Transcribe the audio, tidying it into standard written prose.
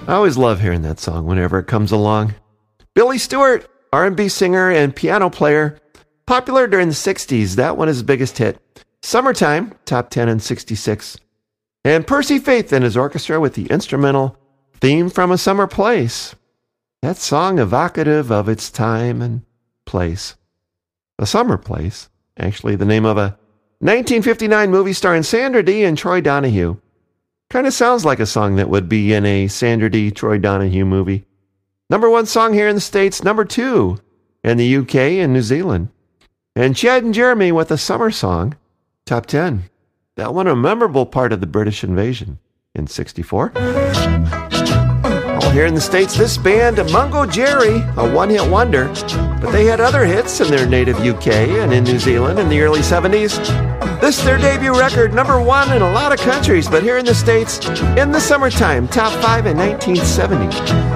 I always love hearing that song whenever it comes along. Billy Stewart, R&B singer and piano player, popular during the 60s. That one is his biggest hit. Summertime, top 10 in 66. And Percy Faith and his orchestra with the instrumental Theme from a Summer Place. That song evocative of its time and place. A Summer Place, actually the name of a 1959 movie starring Sandra Dee and Troy Donahue. Kind of sounds like a song that would be in a Sandra Dee, Troy Donahue movie. Number 1 song here in the States, number 2 in the UK and New Zealand. And Chad and Jeremy with a summer song, top 10. That one a memorable part of the British invasion in 64. All here in the States, this band, Mungo Jerry, a one-hit wonder, but they had other hits in their native UK and in New Zealand in the early 70s. This is their debut record, number 1 in a lot of countries, but here in the States, In the Summertime, top 5 in 1970.